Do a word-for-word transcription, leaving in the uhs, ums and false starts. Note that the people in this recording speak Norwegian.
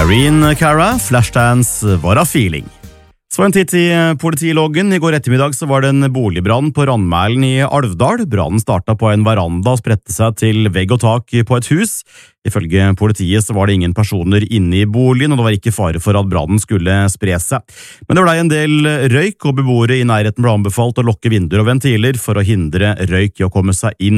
Irene Cara, Flashdance var a feeling. Så en titt i politiloggen. I går ettermiddag så var det en boligbrann på Randmælen i Alvdal. Brannen startet på en veranda og spredte seg til vegg og tak på et hus. Ifølge politiet så var det ingen personer inne i boligen, og det var ikke fare for at brannen skulle spre seg. Men det ble en del røyk, og beboere i nærheten ble anbefalt å lukke vinduer og ventiler for å hindre røyk i å komme seg inn